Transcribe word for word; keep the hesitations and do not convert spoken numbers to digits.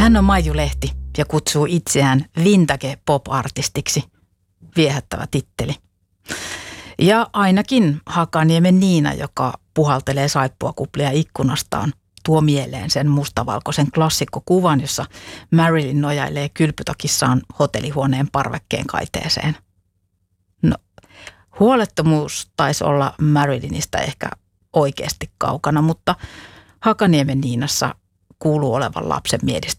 Hän on Maiju Lehti ja kutsuu itseään vintage pop-artistiksi. Viehättävä titteli. Ja ainakin Hakaniemen Niina, joka puhaltelee saippuakuplia ikkunastaan, tuo mieleen sen mustavalkoisen klassikkokuvan, jossa Marilyn nojailee kylpytakissaan hotellihuoneen parvekkeen kaiteeseen. No, huolettomuus taisi olla Marilynistä ehkä oikeasti kaukana, mutta Hakaniemen Niinassa kuuluu olevan lapsen mielistä